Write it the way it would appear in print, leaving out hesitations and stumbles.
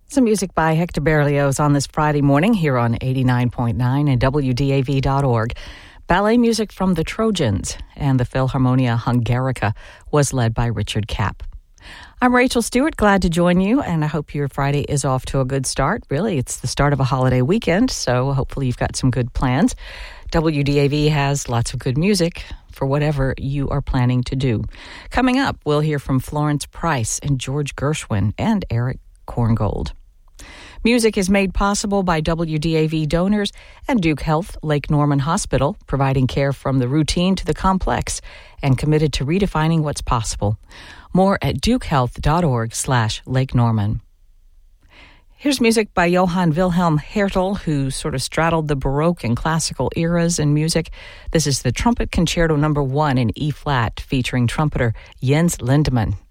Some music by Hector Berlioz on this Friday morning here on 89.9 and WDAV.org. Ballet music from the Trojans and the Philharmonia Hungarica was led by Richard Kapp. I'm Rachel Stewart, glad to join you, and I hope your Friday is off to a good start. Really, it's the start of a holiday weekend, so hopefully you've got some good plans. WDAV has lots of good music for whatever you are planning to do. Coming up, we'll hear from Florence Price and George Gershwin and Eric Korngold. Music is made possible by WDAV donors and Duke Health Lake Norman Hospital, providing care from the routine to the complex and committed to redefining what's possible. More at dukehealth.org/Lake Norman. Here's music by Johann Wilhelm Hertel, who sort of straddled the Baroque and classical eras in music. This is the Trumpet Concerto No. 1 in E-flat, featuring trumpeter Jens Lindemann.